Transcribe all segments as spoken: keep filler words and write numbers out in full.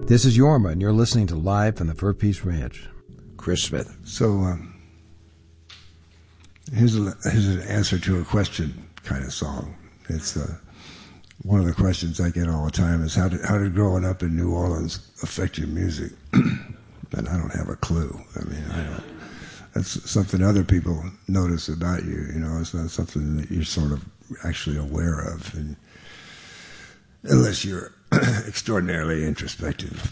This is Yorma, and you're listening to Live from the Fur Peace Ranch. Chris Smith. So um, here's, a, here's an answer to a question kind of song. It's uh, one of the questions I get all the time is how did, how did growing up in New Orleans affect your music? And I don't have a clue. I mean, I don't. That's something other people notice about you. You know, it's not something that you're sort of actually aware of, and unless you're extraordinarily introspective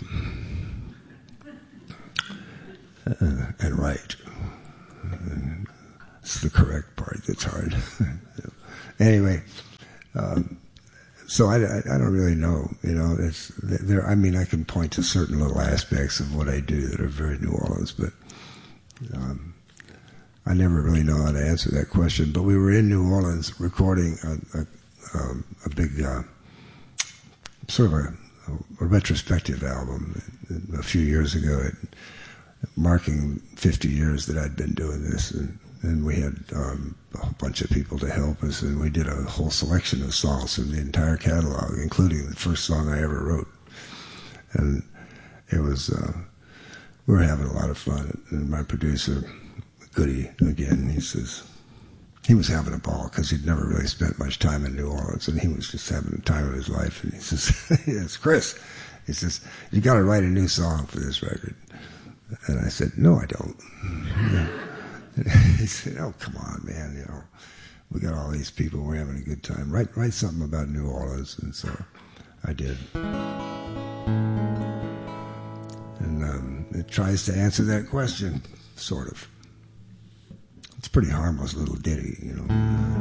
uh, and right. And it's the correct part that's hard. Anyway, um, so I, I, I don't really know. You know, it's there. I mean, I can point to certain little aspects of what I do that are very New Orleans, but um, I never really know how to answer that question. But we were in New Orleans recording a, a, um, a big, uh, sort of a, a retrospective album a few years ago, it, marking fifty years that I'd been doing this, and, and we had um, a bunch of people to help us, and we did a whole selection of songs from the entire catalog, including the first song I ever wrote. And it was, uh, we were having a lot of fun, and my producer, Goody, again, he says, he was having a ball because he'd never really spent much time in New Orleans, and he was just having the time of his life. And he says, yes, Chris, he says, you got to write a new song for this record. And I said, no, I don't. He said, oh, come on, man, you know, we got all these people, we're having a good time. Write, write something about New Orleans. And so I did. And um, it tries to answer that question, sort of. It's a pretty harmless little ditty, you know.